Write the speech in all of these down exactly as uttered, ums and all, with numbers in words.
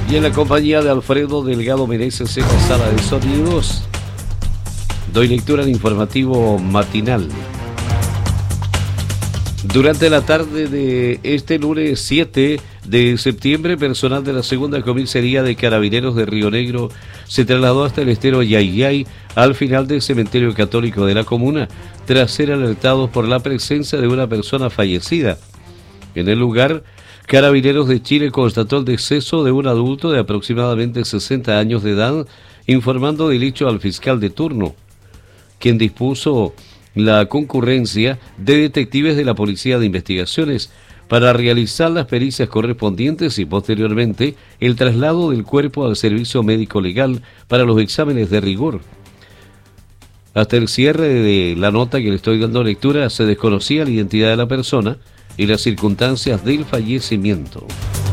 Y en la compañía de Alfredo Delgado Meneses en la sala de sonidos, doy lectura al informativo matinal. Durante la tarde de este lunes siete de septiembre, personal de la segunda comisaría de Carabineros de Río Negro se trasladó hasta el estero Yayay, al final del cementerio católico de la comuna, tras ser alertados por la presencia de una persona fallecida. En el lugar, Carabineros de Chile constató el deceso de un adulto de aproximadamente sesenta años de edad, informando del hecho al fiscal de turno, quien dispuso la concurrencia de detectives de la Policía de Investigaciones para realizar las pericias correspondientes y posteriormente el traslado del cuerpo al servicio médico legal para los exámenes de rigor. Hasta el cierre de la nota que le estoy dando lectura se desconocía la identidad de la persona y las circunstancias del fallecimiento.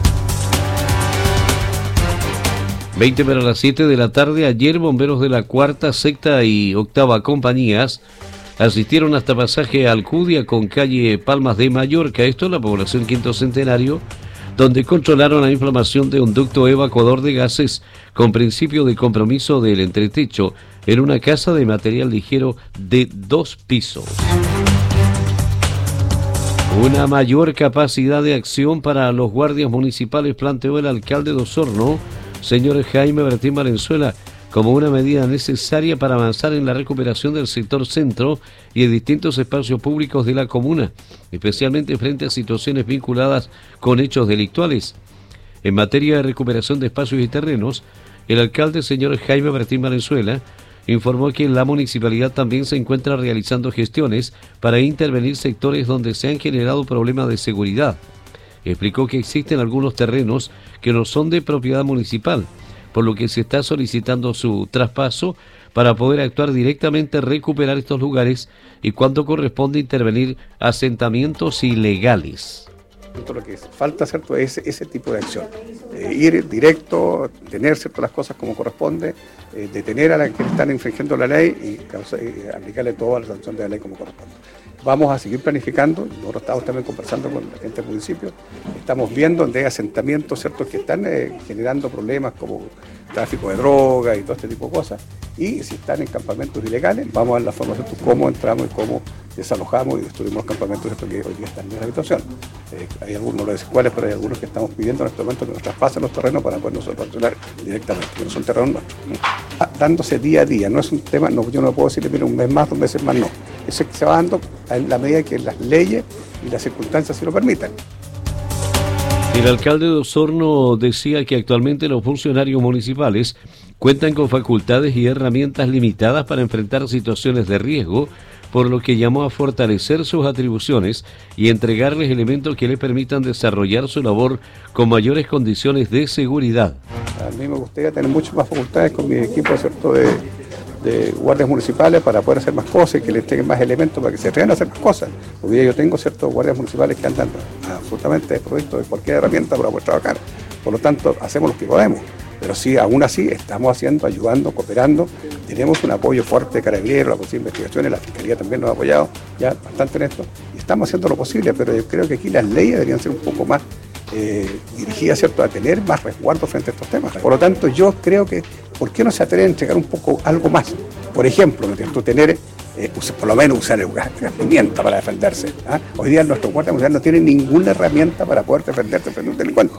veinte para las siete de la tarde, ayer bomberos de la cuarta, sexta y octava compañías asistieron hasta pasaje Alcudia con calle Palmas de Mallorca, esto en la población Quinto Centenario, donde controlaron la inflamación de un ducto evacuador de gases con principio de compromiso del entretecho en una casa de material ligero de dos pisos. Una mayor capacidad de acción para los guardias municipales planteó el alcalde de Osorno, señor Jaime Bertín Valenzuela, como una medida necesaria para avanzar en la recuperación del sector centro y de distintos espacios públicos de la comuna, especialmente frente a situaciones vinculadas con hechos delictuales. En materia de recuperación de espacios y terrenos, el alcalde, señor Jaime Bertín Valenzuela, informó que la municipalidad también se encuentra realizando gestiones para intervenir sectores donde se han generado problemas de seguridad. Explicó que existen algunos terrenos que no son de propiedad municipal, por lo que se está solicitando su traspaso para poder actuar directamente, recuperar estos lugares y cuando corresponde intervenir asentamientos ilegales. Lo que falta, ¿cierto?, es ese tipo de acción, eh, ir directo, tener, ¿cierto?, las cosas como corresponde, eh, detener a los que están infringiendo la ley y, causa, y aplicarle toda la sanción de la ley como corresponde. Vamos a seguir planificando, nosotros estamos también conversando con la gente del municipio, estamos viendo donde hay asentamientos, ¿cierto?, que están eh, generando problemas como tráfico de drogas y todo este tipo de cosas, y si están en campamentos ilegales, vamos a ver la forma, ¿cierto?, cómo entramos y cómo desalojamos y destruimos los campamentos, ¿cierto?, que hoy día están en la habitación. Eh, hay algunos, no lo sé cuáles, pero hay algunos que estamos pidiendo en este momento que nos traspasen los terrenos para poder nosotros controlar directamente, que no son terrenos nuestros. Ah, dándose día a día, no es un tema, no, yo no puedo decirle, mira, un mes más, dos meses más, no. Eso es que se va dando en la medida que las leyes y las circunstancias se lo permitan. El alcalde de Osorno decía que actualmente los funcionarios municipales cuentan con facultades y herramientas limitadas para enfrentar situaciones de riesgo, por lo que llamó a fortalecer sus atribuciones y entregarles elementos que les permitan desarrollar su labor con mayores condiciones de seguridad. A mí me gustaría tener muchas más facultades con mi equipo, ¿cierto?, de, de guardias municipales para poder hacer más cosas y que les tengan más elementos para que se atrevan a hacer más cosas. Hoy día yo tengo ciertos guardias municipales que andan absolutamente desprovistos de cualquier herramienta para poder trabajar. Por lo tanto, hacemos lo que podemos. Pero sí, aún así, estamos haciendo, ayudando, cooperando. Tenemos un apoyo fuerte de Carabineros, la Policía de Investigaciones, la Fiscalía también nos ha apoyado ya bastante en esto. Y estamos haciendo lo posible, pero yo creo que aquí las leyes deberían ser un poco más eh, dirigidas, ¿cierto?, a tener más resguardo frente a estos temas. Por lo tanto, yo creo que, ¿por qué no se atreven a entregar un poco algo más? Por ejemplo, ¿no?, tener, eh, por lo menos usar una herramienta para defenderse. ¿Ah? Hoy día nuestros guardias municipales no tienen ninguna herramienta para poder defenderse frente a un delincuente.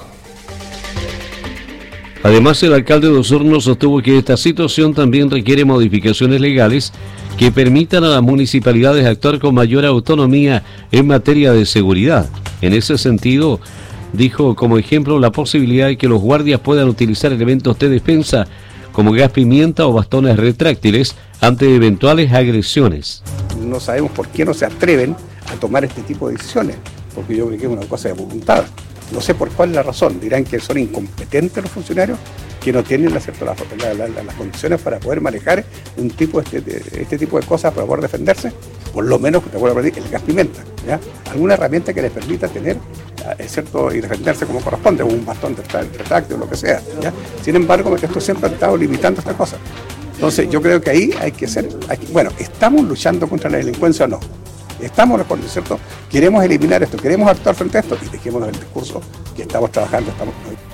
Además, el alcalde de Osorno sostuvo que esta situación también requiere modificaciones legales que permitan a las municipalidades actuar con mayor autonomía en materia de seguridad. En ese sentido, dijo como ejemplo la posibilidad de que los guardias puedan utilizar elementos de defensa como gas pimienta o bastones retráctiles ante eventuales agresiones. No sabemos por qué no se atreven a tomar este tipo de decisiones, porque yo creo que es una cosa de voluntad. No sé por cuál es la razón, dirán que son incompetentes los funcionarios, que no tienen la, la, la, la, las condiciones para poder manejar un tipo este, de, este tipo de cosas para poder defenderse, por lo menos, te acuerdo, el gas pimienta, ¿ya? Alguna herramienta que les permita tener, es cierto, y defenderse como corresponde, un bastón de retráctil o lo que sea, ¿ya? Sin embargo, esto siempre ha estado limitando esta cosa. Entonces, yo creo que ahí hay que ser, hay que, bueno, ¿estamos luchando contra la delincuencia o no? Estamos respondiendo, ¿cierto? Queremos eliminar esto, queremos actuar frente a esto y dejémonos el discurso que estamos trabajando, estamos...